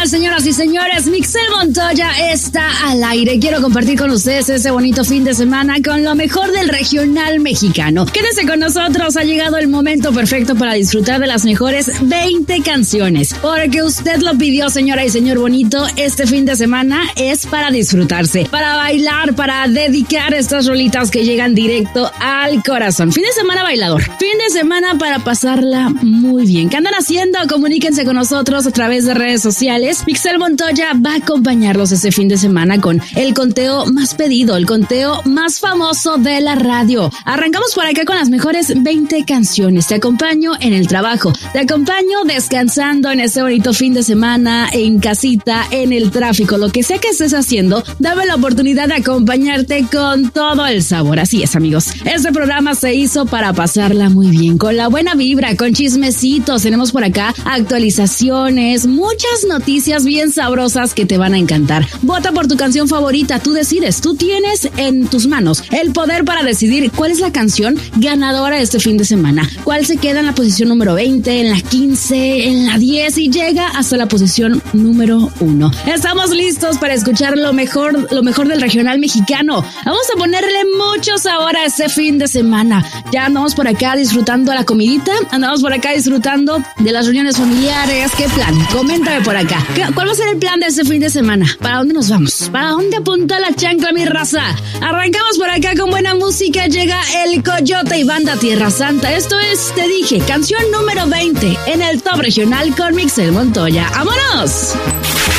señoras y señores, Mixel Montoya está al aire. Quiero compartir con ustedes ese bonito fin de semana con lo mejor del regional mexicano. Quédese con nosotros, ha llegado el momento perfecto para disfrutar de las mejores 20 canciones. Porque usted lo pidió, señora y señor bonito, este fin de semana es para disfrutarse, para bailar, para dedicar estas rolitas que llegan directo al corazón. Fin de semana bailador, fin de semana para pasarla muy bien. ¿Qué andan haciendo? Comuníquense con nosotros a través de redes sociales. Mixel Montoya va a acompañarlos este fin de semana con el conteo más pedido, el conteo más famoso de la radio. Arrancamos por acá con las mejores 20 canciones. Te acompaño en el trabajo, te acompaño descansando en este bonito fin de semana, en casita, en el tráfico, lo que sea que estés haciendo, dame la oportunidad de acompañarte con todo el sabor. Así es, amigos. Este programa se hizo para pasarla muy bien, con la buena vibra, con chismecitos. Tenemos por acá actualizaciones, muchas noticias bien sabrosas que te van a encantar. Vota por tu canción favorita, tú decides, tú tienes en tus manos el poder para decidir cuál es la canción ganadora de este fin de semana, cuál se queda en la posición número 20, en la 15, en la 10 y llega hasta la posición número 1. Estamos listos para escuchar lo mejor del regional mexicano. Vamos a ponerle mucho sabor a este fin de semana. Ya andamos por acá disfrutando la comidita, andamos por acá disfrutando de las reuniones familiares. ¿Qué plan? Coméntame por acá. ¿Cuál va a ser el plan de este fin de semana? ¿Para dónde nos vamos? ¿Para dónde apunta la chancla, mi raza? Arrancamos por acá con buena música. Llega El Coyote y Banda Tierra Santa. Esto es, te dije, canción número 20 en el top regional con Mixel Montoya. ¡Vámonos!